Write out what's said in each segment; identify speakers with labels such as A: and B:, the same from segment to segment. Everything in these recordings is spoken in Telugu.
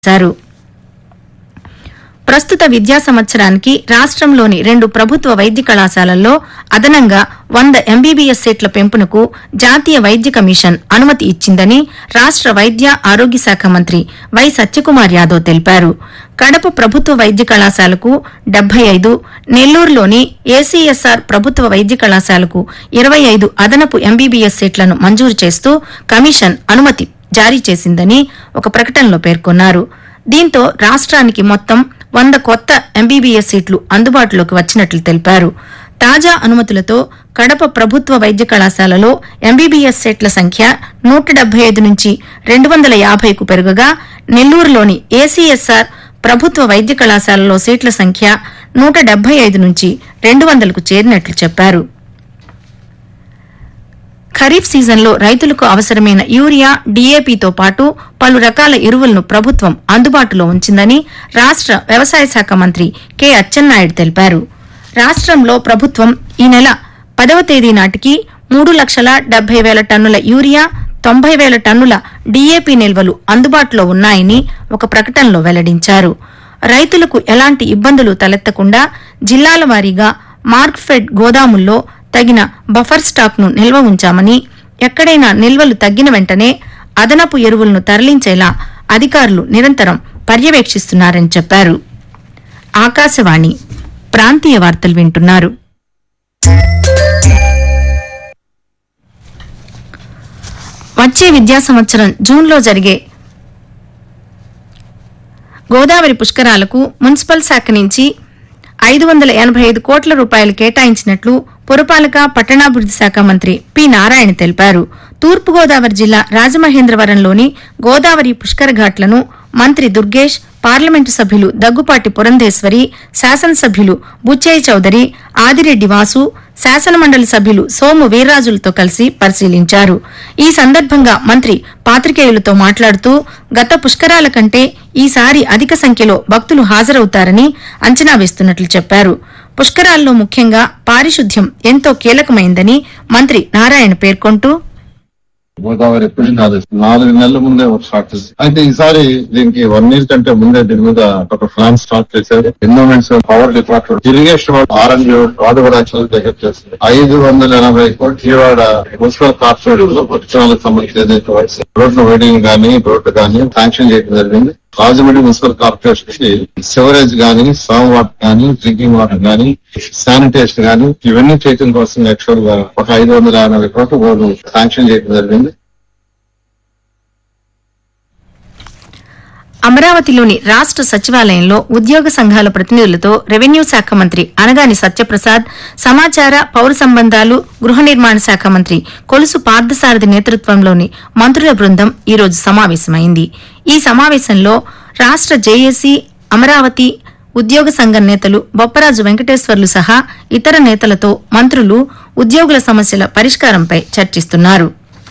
A: చేశారు. ప్రస్తుత విద్యా సంవత్సరానికి రాష్ట్రంలోని 2 ప్రభుత్వ వైద్య కళాశాలల్లో అదనంగా 100 ఎంబీబీఎస్ సీట్ల పెంపునకు జాతీయ వైద్య కమిషన్ అనుమతి ఇచ్చిందని రాష్ట్ర వైద్య ఆరోగ్య శాఖ మంత్రి వై సత్యకుమార్ యాదవ్ తెలిపారు. కడప ప్రభుత్వ వైద్య కళాశాలకు 75, నెల్లూరులోని ఏసీఎస్ఆర్ ప్రభుత్వ వైద్య కళాశాలకు 25 అదనపు ఎంబీబీఎస్ సీట్లను మంజూరు చేస్తూ కమిషన్ అనుమతి జారీ చేసిందని ఒక ప్రకటనలో పేర్కొన్నారు. దీంతో రాష్ట్రానికి మొత్తం 100 కొత్త ఎంబీబీఎస్ సీట్లు అందుబాటులోకి వచ్చినట్లు తెలిపారు. తాజా అనుమతులతో కడప ప్రభుత్వ వైద్య కళాశాలలో ఎంబీబీఎస్ సీట్ల సంఖ్య 175 నుంచి 250కు పెరగగా, నెల్లూరులోని ఏసీఎస్ఆర్ ప్రభుత్వ వైద్య కళాశాలలో సీట్ల సంఖ్య 175 నుంచి 200కు చేరినట్లు చెప్పారు. ఖరీఫ్ సీజన్లో రైతులకు అవసరమైన యూరియా, డీఏపీతో పాటు పలు రకాల ఎరువులను ప్రభుత్వం అందుబాటులో ఉంచిందని రాష్ట్ర వ్యవసాయ శాఖ మంత్రి కె అచ్చెన్నాయుడు తెలిపారు. రాష్ట్రంలో ప్రభుత్వం ఈ నెల 10వ తేదీ నాటికి 3,70,000 టన్నుల యూరియా, 90,000 టన్నుల డీఏపీ నిల్వలు అందుబాటులో ఉన్నాయని ఒక ప్రకటనలో వెల్లడించారు. రైతులకు ఎలాంటి ఇబ్బందులు తలెత్తకుండా జిల్లాల వారీగా మార్క్ఫెడ్ గోదాముల్లో తగిన బఫర్ స్టాక్ను నిల్వ ఉంచామని, ఎక్కడైనా నిల్వలు తగ్గిన వెంటనే అదనపు ఎరువులను తరలించేలా అధికారులు నిరంతరం పర్యవేక్షిస్తున్నారని చెప్పారు. ఆకాశవాణి ప్రాంతీయ వార్తలు వింటున్నారు. వచ్చే విద్యా సంవత్సరం జూన్లో జరిగే గోదావరి పుష్కరాలకు మున్సిపల్ శాఖ నుంచి 585 కోట్ల రూపాయలు కేటాయించినట్లు పురపాలక పట్టణాభివృద్ది శాఖ మంత్రి పి నారాయణ తెలిపారు. తూర్పుగోదావరి జిల్లా రాజమహేంద్రవరంలోని గోదావరి పుష్కర ఘాట్లను మంత్రి దుర్గేష్, పార్లమెంటు సభ్యులు దగ్గుపాటి పురంధేశ్వరి, శాసనసభ్యులు బుచ్చయ్య చౌదరి, ఆదిరెడ్డి వాసు, శాసనమండలి సభ్యులు సోము వీర్రాజులతో కలిసి పరిశీలించారు. ఈ సందర్భంగా మంత్రి పాత్రికేయులతో మాట్లాడుతూ గత పుష్కరాల కంటే ఈసారి అధిక సంఖ్యలో భక్తులు హాజరవుతారని అంచనా వేస్తున్నట్లు చెప్పారు. పుష్కరాల్లో ముఖ్యంగా పారిశుద్ధ్యం ఎంతో కీలకమైందని మంత్రి నారాయణ పేర్కొంటూ,
B: గోదావరి ఎప్పుడు 4 నెలల ముందే స్టార్ట్ చేశారు. అయితే ఈసారి దీనికి 1 year కంటే ముందే దీని మీద ఒక ప్లాన్ స్టార్ట్ చేశారు. ఎన్విరాన్మెంట్స్, పవర్ డిపార్ట్మెంట్, ఇరిగేషన్ ఆర్ఎండ్బి వాటర్ దగ్గర చేస్తారు. 580 కోట్లు మున్సిపల్ కార్పొరేషన్ సంబంధించి రోడ్ల వెయిటింగ్ గానీ, రోడ్లు గానీ శాంక్షన్ చేయడం జరిగింది. రాజమండ్రి మున్సిపల్ కార్పొరేషన్ కి సివరేజ్ గానీ, సామ్ వాటర్ గానీ, డ్రింకింగ్ వాటర్ గానీ, శానిటేషన్ గానీ ఇవన్నీ చేయడం కోసం యాక్చువల్ గా ఒక 580 కోట్లు శాంక్షన్ చేయడం జరిగింది.
A: అమరావతిలోని రాష్ట్ర సచివాలయంలో ఉద్యోగ సంఘాల ప్రతినిధులతో రెవెన్యూ శాఖ మంత్రి అనగాని సత్యప్రసాద్, సమాచార, పౌర సంబంధాలు, గృహ నిర్మాణ శాఖ మంత్రి కొలుసు పార్థసారథి నేతృత్వంలోని మంత్రుల బృందం ఈరోజు సమావేశమైంది. ఈ సమావేశంలో రాష్ట్ర జేఏసీ, అమరావతి ఉద్యోగ సంఘం నేతలు బొప్పరాజు వెంకటేశ్వర్లు సహా ఇతర నేతలతో మంత్రులు ఉద్యోగుల సమస్యల పరిష్కారంపై చర్చిస్తున్నారు.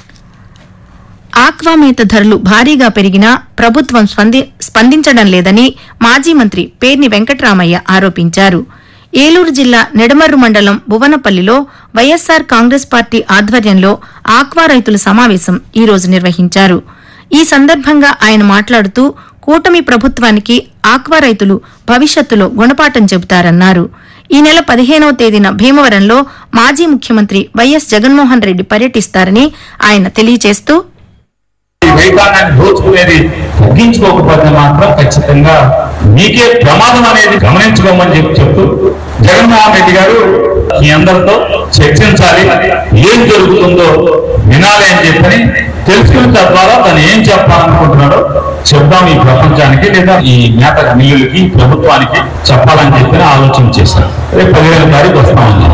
A: ఆక్వామేత ధరలు భారీగా పెరిగినా ప్రభుత్వం స్పందించడం లేదని మాజీ మంత్రి పేర్ని వెంకట్రామయ్య ఆరోపించారు. ఏలూరు జిల్లా నెడమర్రు మండలం భువనపల్లిలో వైఎస్సార్ కాంగ్రెస్ పార్టీ ఆధ్వర్యంలో ఆక్వా రైతుల సమావేశం ఈ రోజు నిర్వహించారు. ఈ సందర్భంగా ఆయన మాట్లాడుతూ కూటమి ప్రభుత్వానికి ఆక్వా రైతులు భవిష్యత్తులో గుణపాఠం చెబుతారన్నారు. ఈ నెల 15వ తేదీన భీమవరంలో మాజీ ముఖ్యమంత్రి వైఎస్ జగన్మోహన్ రెడ్డి పర్యటిస్తారని ఆయన తెలియజేస్తూ,
C: వైధానాన్ని దోచుకునేది తగ్గించుకోకపోతే మాత్రం ఖచ్చితంగా మీకే ప్రమాదం అనేది గమనించుకోమని చెప్తూ జగన్మోహన్ రెడ్డి గారు మీ అందరితో చర్చించాలి, ఏం జరుగుతుందో వినాలి అని చెప్పని తెలుసుకున్న తద్వారా తను ఏం చెప్పాలనుకుంటున్నాడో చెప్దాం ఈ ప్రపంచానికి, లేదా ఈ నేత మిల్లులకి, ప్రభుత్వానికి చెప్పాలని చెప్పి ఆలోచన చేశారు. రేపు 15వ తారీఖు వస్తామని.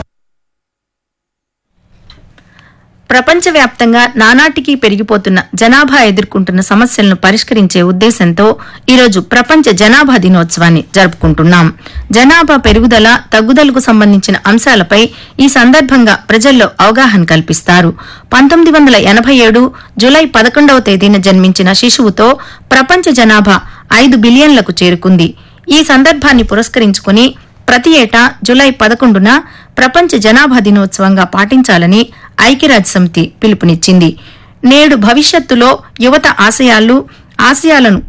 A: ప్రపంచవ్యాప్తంగా నానాటికి పెరిగిపోతున్న జనాభా ఎదుర్కొంటున్న సమస్యలను పరిష్కరించే ఉద్దేశంతో ఈరోజు ప్రపంచ జనాభా దినోత్సవాన్ని జరుపుకుంటున్నాం. జనాభా పెరుగుదల, తగ్గుదలకు సంబంధించిన అంశాలపై ఈ సందర్భంగా ప్రజల్లో అవగాహన కల్పిస్తారు. 1987 జులై 11వ తేదీన జన్మించిన శిశువుతో ప్రపంచ జనాభా 5 బిలియన్లకు చేరుకుంది. ఈ సందర్భాన్ని పురస్కరించుకుని ప్రతి ఏటా జులై 11న ప్రపంచ జనాభా దినోత్సవంగా పాటించాలని ఐక్యరాజ్యసమితి పిలుపునిచ్చింది. నేడు భవిష్యత్తులో యువత ఆశయాలను